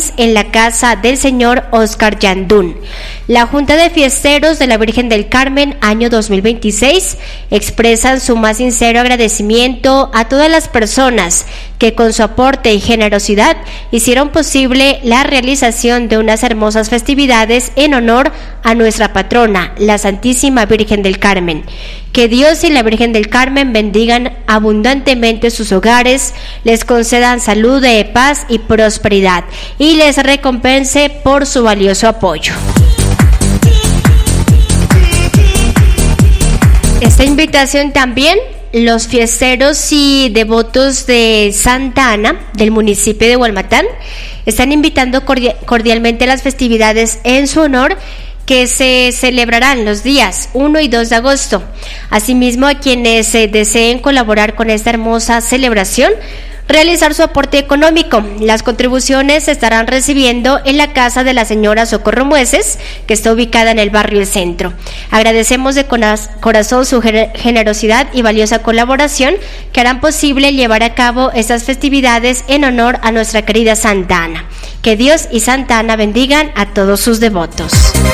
énfasis en la casa del señor Oscar Yandún. La Junta de Fiesteros de la Virgen del Carmen, año 2026, expresan su más sincero agradecimiento a todas las personas que con su aporte y generosidad hicieron posible la realización de unas hermosas festividades en honor a nuestra patrona, la Santísima Virgen del Carmen. Que Dios y la Virgen del Carmen bendigan abundantemente sus hogares, les concedan salud, paz y prosperidad y les recompense por su valioso apoyo. Esta invitación también, los fiesteros y devotos de Santa Ana, del municipio de Hualmatán, están invitando cordialmente a las festividades en su honor que se celebrarán los días 1 y 2 de agosto. Asimismo, a quienes deseen colaborar con esta hermosa celebración, realizar su aporte económico. Las contribuciones se estarán recibiendo en la casa de la señora Socorro Mueces, que está ubicada en el barrio El Centro. Agradecemos de corazón su generosidad y valiosa colaboración que harán posible llevar a cabo estas festividades en honor a nuestra querida Santa Ana. Que Dios y Santa Ana bendigan a todos sus devotos.